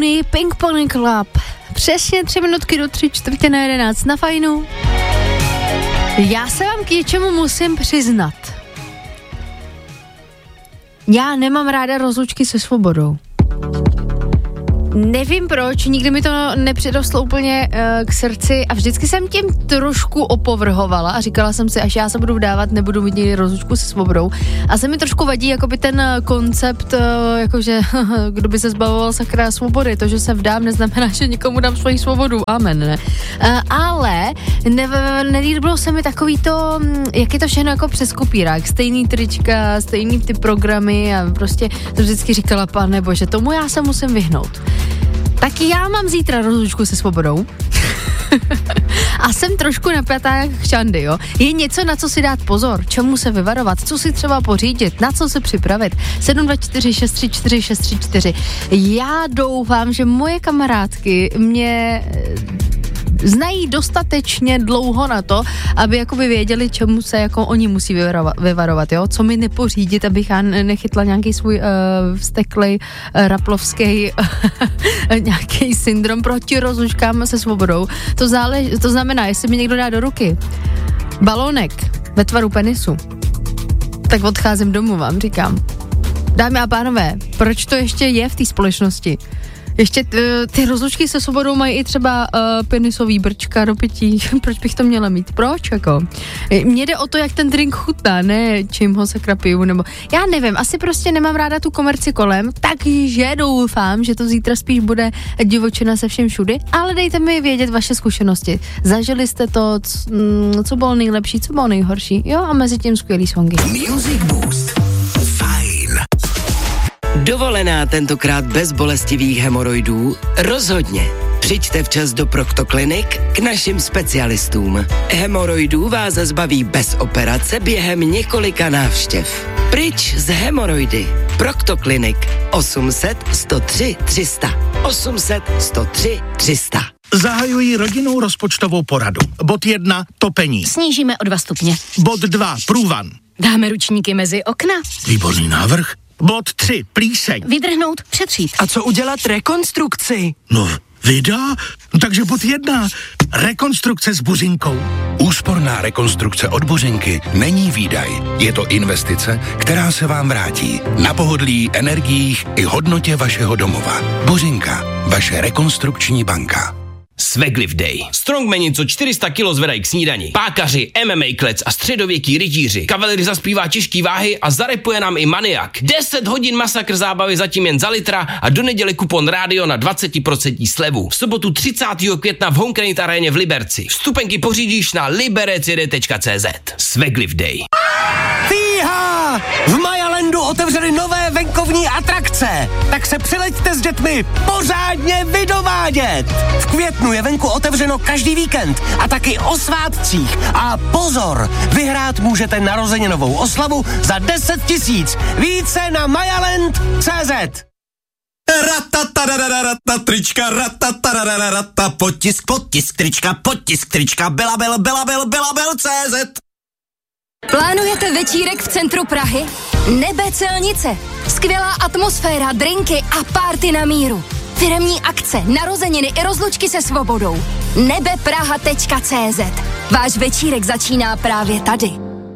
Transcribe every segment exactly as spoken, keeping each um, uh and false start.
Johnny, Pink Pony Club. Přesně tři minutky do tři čtvrtě na jedenáct na Fajnu. Já se vám k něčemu musím přiznat. Já nemám ráda rozlučky se svobodou. Nevím proč, nikdy mi to nepřirostlo úplně uh, k srdci a vždycky jsem tím trošku opovrhovala a říkala jsem si, až já se budu vdávat, nebudu mít nikdy rozlučku se svobodou. A se mi trošku vadí jakoby ten koncept, uh, jakože kdo by se zbavoval sakra svobody, to, že se vdám, neznamená, že nikomu dám svoji svobodu, amen, ne. Uh, ale ne, nelíbilo se mi takový to, jak je to všechno jako přes kopírák, stejný trička, stejný ty programy a prostě to vždycky říkala, pane bože, tomu já se musím vyhnout. Tak já mám zítra rozlučku se svobodou a jsem trošku napjatá jak Čandy, jo. Je něco, na co si dát pozor, čemu se vyvarovat, co si třeba pořídit, na co se připravit. sedm dva čtyři šest tři čtyři šest tři čtyři. Já doufám, že moje kamarádky mě znají dostatečně dlouho na to, aby jakoby věděli, čemu se jako oni musí vyvarovat, vyvarovat, jo? Co mi nepořídit, abych já nechytla nějaký svůj uh, vzteklej, uh, raplovský nějaký syndrom proti rozlučkám se svobodou. To, zálež, to znamená, jestli mi někdo dá do ruky balónek ve tvaru penisu, tak odcházím domů, vám říkám. Dámy a pánové, proč to ještě je v té společnosti? Ještě t, ty rozlučky se svobodou mají i třeba uh, penisový brčka do pití. Proč bych to měla mít? Proč? Jako? Mně jde o to, jak ten drink chutná, ne čím ho se krapiju, nebo já nevím, asi prostě nemám ráda tu komerci kolem, takže doufám, že to zítra spíš bude divočina se všem všudy, ale dejte mi vědět vaše zkušenosti. Zažili jste to, c, m, co bylo nejlepší, co bylo nejhorší, jo? A mezi tím skvělý songy. Music Boost. Fajn. Dovolená tentokrát bez bolestivých hemoroidů? Rozhodně. Přijďte včas do Proctoclinic k našim specialistům. Hemoroidů vás zbaví bez operace během několika návštěv. Pryč z hemoroidy. Proctoclinic osm set sto tři tři sta. osm set sto tři tři sta. Zahajují rodinnou rozpočtovou poradu. Bod jedna, topení. Snížíme o dva stupně. Bod dva, průvan. Dáme ručníky mezi okna. Výborný návrh. Bod tři, plíseň. Vydrhnout, přetřít. A co udělat rekonstrukci? No, vida? No, takže bod jedna, rekonstrukce s Buřinkou. Úsporná rekonstrukce od Buřinky není výdaj. Je to investice, která se vám vrátí. Na pohodlí, energiích i hodnotě vašeho domova. Buřinka, vaše rekonstrukční banka. Swaglift Day. Strongmeni, co čtyři sta kilo zvedají k snídani. Pákaři, M M A klec a středověký rytíři. Kavalery zaspívá těžký váhy a zarepuje nám i maniak. deset hodin masakr zábavy zatím jen za litra a do neděle kupon rádio na dvacet procent slevu. V sobotu třicátého května v Homecredit aréně v Liberci. Vstupenky pořídíš na liberecd tečka cé zet. Swaglift Day. Fíha! V Majalandu otevřeli nové venkovní atrakce. Tak se přileďte s dětmi pořádně vydovádět. V květnu je venku otevřeno každý víkend a taky o svátcích. A pozor, vyhrát můžete narozeninovou oslavu za deset tisíc. Více na majaland tečka cé zet. Ratataradararatata, trička, ratataradararatata, potisk, potisk, trička, potisk, trička, belabel, belabel, belabel, cé zet. Plánujete večírek v centru Prahy? Nebe Celnice. Skvělá atmosféra, drinky a party na míru. Firemní akce, narozeniny i rozlučky se svobodou. nebe praha tečka cé zet. Váš večírek začíná právě tady.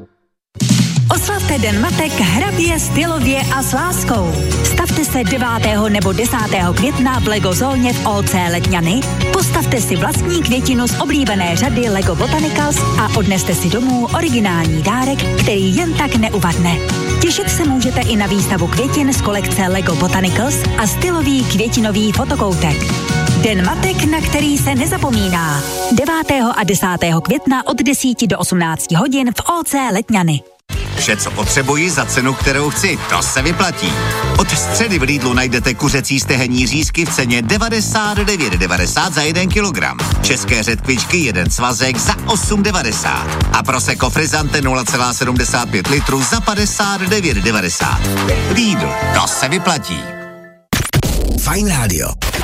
Oslavte Den matek hrabě, stylově a s láskou. Stavte se devátého nebo desátého května v Lego zóně v O C Letňany, postavte si vlastní květinu z oblíbené řady Lego Botanicals a odneste si domů originální dárek, který jen tak neuvadne. Těšit se můžete i na výstavu květin z kolekce Lego Botanicals a stylový květinový fotokoutek. Den matek, na který se nezapomíná. devátého a desátého května od deseti do osmnácti hodin v O C Letňany. Vše, co potřebuji za cenu, kterou chci, to se vyplatí. Od středy v Lidlu najdete kuřecí stehenní řízky v ceně devadesát devět devadesát za jeden kilogram. České řetkvičky jeden svazek za osm devadesát. A Prosecco Frizzante nula celá sedmdesát pět litru za padesát devět devadesát. Lidl, to se vyplatí. Fajn rádio.